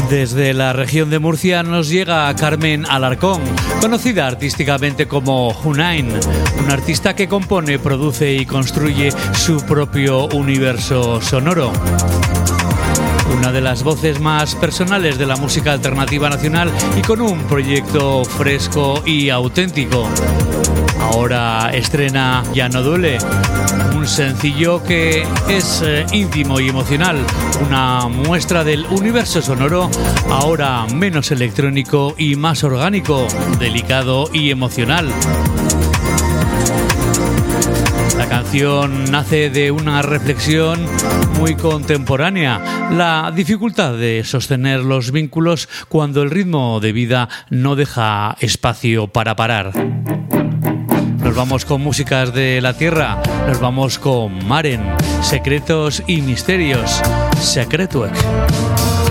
Desde la región de Murcia nos llega Carmen Alarcón, conocida artísticamente como Hunain, una artista que compone, produce y construye su propio universo sonoro. Una de las voces más personales de la música alternativa nacional y con un proyecto fresco y auténtico. Ahora estrena Ya no duele, un sencillo que es íntimo y emocional, una muestra del universo sonoro, ahora menos electrónico y más orgánico, delicado y emocional. La canción nace de una reflexión muy contemporánea, la dificultad de sostener los vínculos cuando el ritmo de vida no deja espacio para parar. Nos vamos con músicas de la tierra, nos vamos con Maren, Secretos y Misterios, Secretuec.